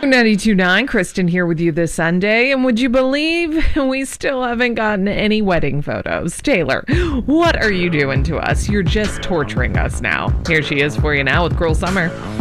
92.9, Kristen here with you this Sunday. And would you believe we still haven't gotten any wedding photos? Taylor, what are you doing to us? You're just torturing us now. Here she is for you now with Cruel Summer.